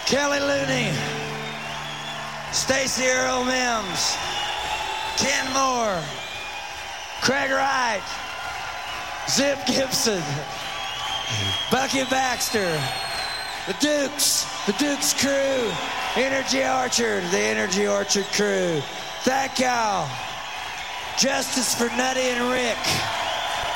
Kelly Looney, Stacey Earl Mims, Ken Moore, Craig Wright, Zip Gibson, Bucky Baxter, the Dukes crew, Energy Orchard, the Energy Orchard crew. Thank y'all. Justice for Nutty and Rick.